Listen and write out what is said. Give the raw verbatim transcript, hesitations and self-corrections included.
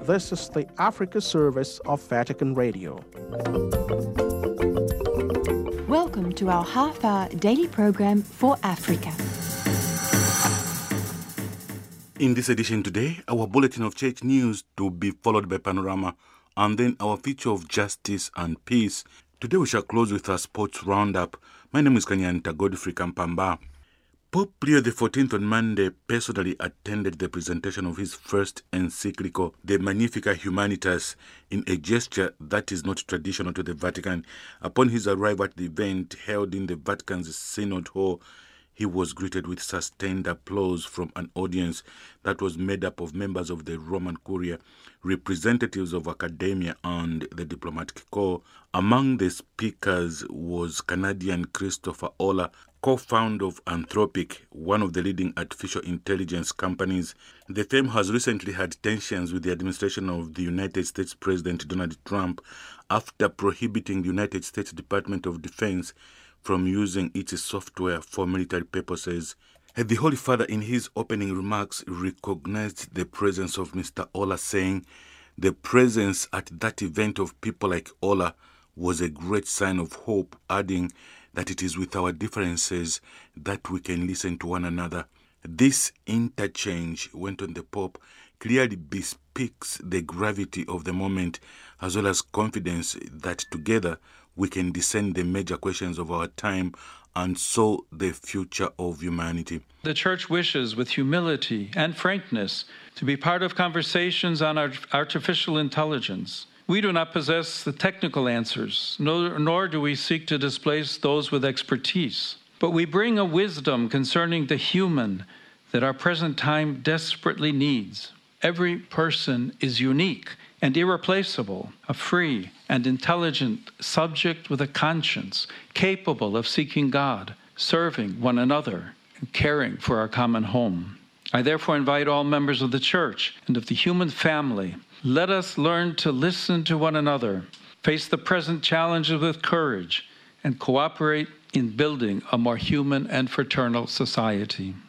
This is the Africa service of Vatican Radio. Welcome to our half-hour daily program for Africa. In this edition today, our bulletin of church news to be followed by Panorama, and then our feature of justice and peace. Today we shall close with our sports roundup. My name is Kanyanta Godfrey Kampamba. Pope Leo the fourteenth on Monday personally attended the presentation of his first encyclical, De Magnificat Humanitas, in a gesture that is not traditional to the Vatican. Upon his arrival at the event held in the Vatican's Synod Hall, he was greeted with sustained applause from an audience that was made up of members of the Roman Curia, representatives of academia, and the diplomatic corps. Among the speakers was Canadian Christopher Olah, co-founder of Anthropic, one of the leading artificial intelligence companies. The firm has recently had tensions with the administration of the United States President Donald Trump after prohibiting the United States Department of Defense from using its software for military purposes. The Holy Father, in his opening remarks, recognized the presence of Mister Olah, saying the presence at that event of people like Olah was a great sign of hope, adding that it is with our differences that we can listen to one another. This interchange, went on the Pope, clearly bespeaks the gravity of the moment, as well as confidence that together we can discern the major questions of our time and so the future of humanity. The Church wishes, with humility and frankness, to be part of conversations on our artificial intelligence. We do not possess the technical answers, nor, nor do we seek to displace those with expertise. But we bring a wisdom concerning the human that our present time desperately needs. Every person is unique and irreplaceable, a free and intelligent subject with a conscience, capable of seeking God, serving one another, and caring for our common home. I therefore invite all members of the Church and of the human family, let us learn to listen to one another, face the present challenges with courage, and cooperate in building a more human and fraternal society.